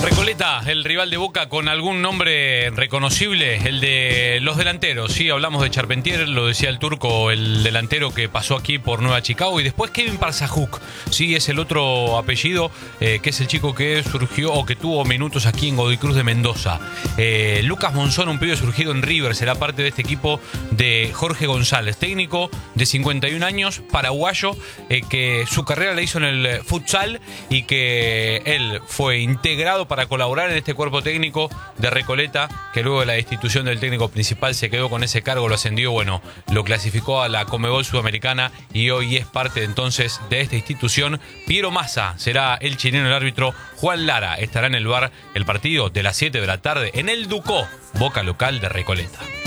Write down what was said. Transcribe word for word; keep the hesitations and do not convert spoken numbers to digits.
Recoleta, el rival de Boca con algún nombre reconocible, el de los delanteros. Sí, hablamos de Charpentier, lo decía el turco, el delantero que pasó aquí por Nueva Chicago. Y después Kevin Parsajuk, sí, es el otro apellido, eh, que es el chico que surgió o que tuvo minutos aquí en Godoy Cruz de Mendoza. Eh, Lucas Monzón, un pibe surgido en River, será parte de este equipo de Jorge González, técnico de cincuenta y un años, paraguayo, eh, que su carrera la hizo en el futsal y que él fue integrado para colaborar en este cuerpo técnico de Recoleta, que luego de la destitución del técnico principal se quedó con ese cargo, lo ascendió, bueno, lo clasificó a la Conmebol Sudamericana y hoy es parte entonces de esta institución. Piero Massa será el chileno, el árbitro Juan Lara estará en el V A R el partido de las siete de la tarde en el Ducó, Boca local de Recoleta.